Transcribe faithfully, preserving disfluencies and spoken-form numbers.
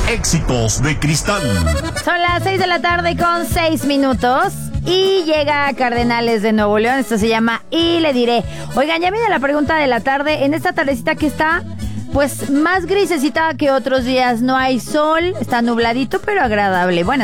Éxitos de Cristal. Son las seis de la tarde con seis minutos. Y llega a Cardenales de Nuevo León. Esto se llama Y le diré. Oigan, ya viene la pregunta de la tarde. En esta tardecita que está, pues, más grisecita que otros días. No hay sol, está nubladito, pero agradable. Bueno.